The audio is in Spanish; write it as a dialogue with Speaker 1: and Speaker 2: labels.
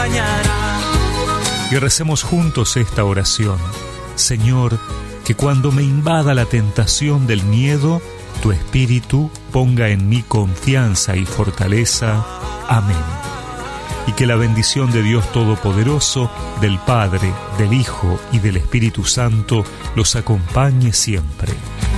Speaker 1: Y recemos juntos esta oración. Señor, que cuando me invada la tentación del miedo, tu Espíritu ponga en mí confianza y fortaleza. Amén. Y que la bendición de Dios Todopoderoso, del Padre, del Hijo y del Espíritu Santo los acompañe siempre.